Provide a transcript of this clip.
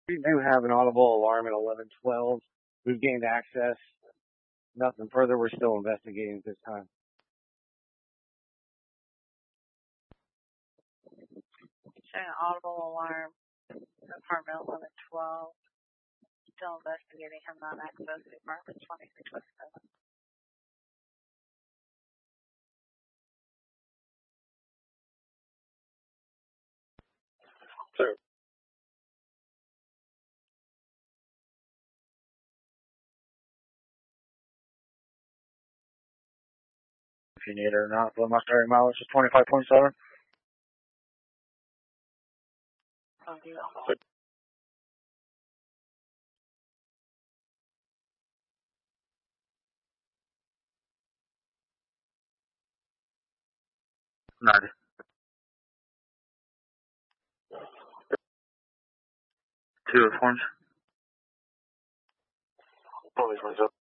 We do have an audible alarm at 1112. We've gained access. Nothing further. We're still investigating at this time. Showing audible alarm, apartment 1112. Still investigating him not accessing apartment 2327. Sir. If you need it or not, my starting mileage is 25.7. Oh, deal. Not 2 forms. Police one's up.